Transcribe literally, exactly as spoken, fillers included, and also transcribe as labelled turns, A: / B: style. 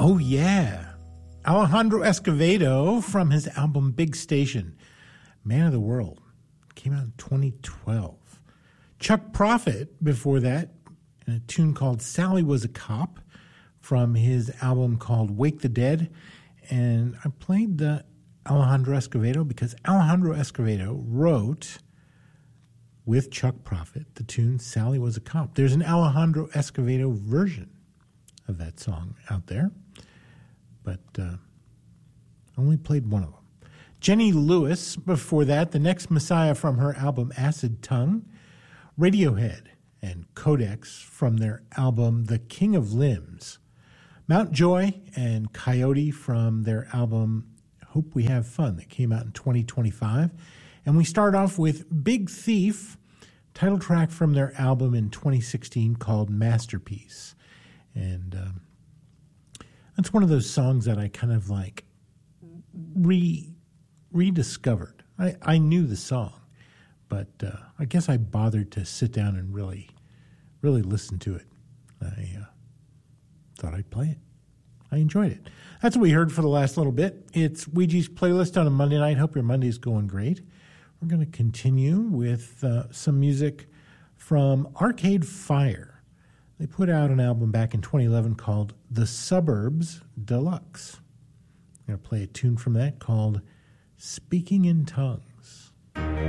A: Oh, yeah. Alejandro Escovedo from his album Big Station, Man of the World. Came out in twenty twelve. Chuck Prophet before that, in a tune called Sally Was a Cop from his album called Wake the Dead. And I played the Alejandro Escovedo because Alejandro Escovedo wrote with Chuck Prophet the tune Sally Was a Cop. There's an Alejandro Escovedo version of that song out there, but uh, only played one of them. Jenny Lewis before that, the Next Messiah from her album Acid Tongue. Radiohead and Codex from their album The King of Limbs. Mount Joy and Coyote from their album Hope We Have Fun that came out in twenty twenty-five. And we start off with Big Thief, title track from their album in twenty sixteen called Masterpiece. And um, that's one of those songs that I kind of like re rediscovered. I, I knew the song, but uh, I guess I bothered to sit down and really, really listen to it. I uh, thought I'd play it. I enjoyed it. That's what we heard for the last little bit. It's Ouija's playlist on a Monday night. Hope your Monday's going great. We're going to continue with uh, some music from Arcade Fire. They put out an album back in twenty eleven called The Suburbs Deluxe. I'm going to play a tune from that called Speaking in Tongues.